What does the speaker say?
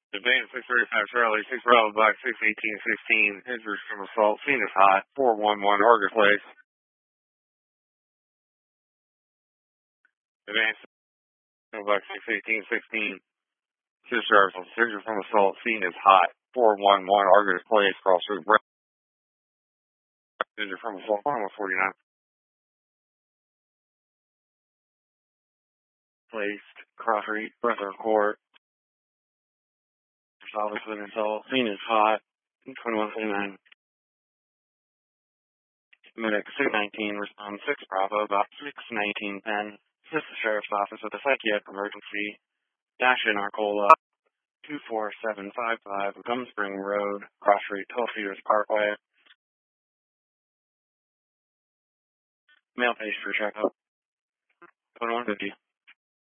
Advance 635 Charlie, 6 Bravo Box 61816. Injuries from assault. Scene is hot. 411 Argus Place. Advance Bravo Box 61816. Discharge of injuries from assault. Scene is hot. 411 Argus Place. Crossroad. Injury from assault. 149. Placed. Crossroad. Breathitt Court. Office with assault. Scene is hot. 2139. Medic 619, respond 6 Bravo, about 61910. Assist the Sheriff's Office with a psychiatric emergency. Dash in Arcola, 24755, Gum Spring Road, Cross Street, 12 Cedars Parkway. Male patient for checkup. 2150.